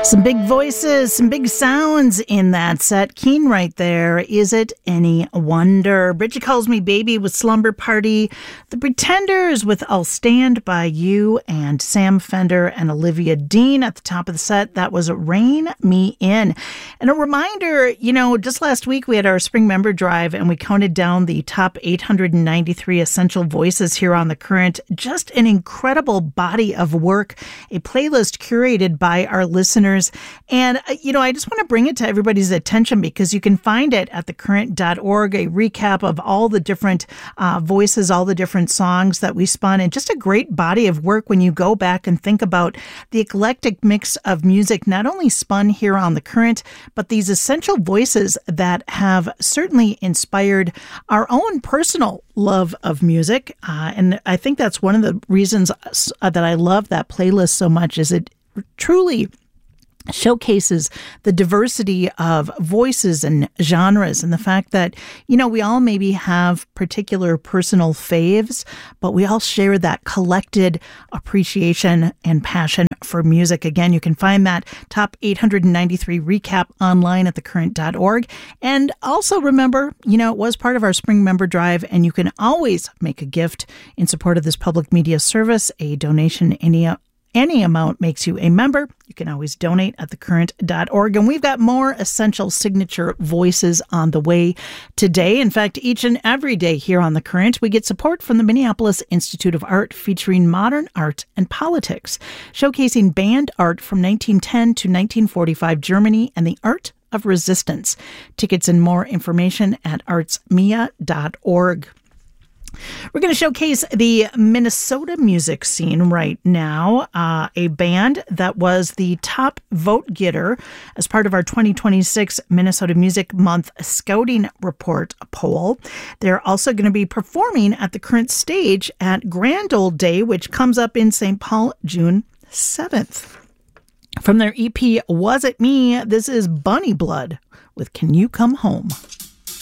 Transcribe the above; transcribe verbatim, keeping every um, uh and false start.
Some big voices, some big sounds in that set. Keen right there. Is it any wonder? Bridget Calls Me Baby with Slumber Party. The Pretenders with I'll Stand By You, and Sam Fender and Olivia Dean at the top of the set. That was Rein Me In. And a reminder, you know, just last week we had our spring member drive and we counted down the top eight hundred ninety-three essential voices here on The Current. Just an incredible body of work, a playlist curated by our listeners. And, you know, I just want to bring it to everybody's attention because you can find it at the current dot org, a recap of all the different uh, voices, all the different songs that we spun, and just a great body of work when you go back and think about the eclectic mix of music, not only spun here on The Current, but these essential voices that have certainly inspired our own personal love of music. Uh, and I think that's one of the reasons uh, that I love that playlist so much, is it truly showcases the diversity of voices and genres, and the fact that, you know, we all maybe have particular personal faves, but we all share that collected appreciation and passion for music. Again, you can find that top eight hundred ninety-three recap online at the current dot org. And also remember, you know, it was part of our spring member drive, and you can always make a gift in support of this public media service. A donation any Any amount makes you a member. You can always donate at the current dot org. And we've got more essential signature voices on the way today. In fact, each and every day here on The Current, we get support from the Minneapolis Institute of Art, featuring modern art and politics, showcasing band art from nineteen ten to nineteen forty-five Germany and the art of resistance. Tickets and more information at arts mia dot org. We're going to showcase the Minnesota music scene right now. Uh, a band that was the top vote getter as part of our twenty twenty-six Minnesota Music Month Scouting Report poll. They're also going to be performing at the Current stage at Grand Old Day, which comes up in Saint Paul, June seventh. From their E P, Was It Me? This is Bunny Blood with Can You Come Home?